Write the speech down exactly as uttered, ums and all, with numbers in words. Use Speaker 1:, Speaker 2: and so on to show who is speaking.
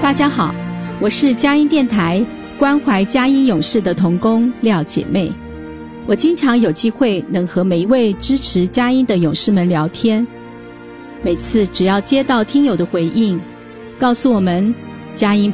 Speaker 1: 大家好，我是佳音电台关怀佳音勇士的同工廖姐妹。我经常有机会能和每一位支持佳音的勇士们聊天，每次只要接到听友的回应，告诉我们佳音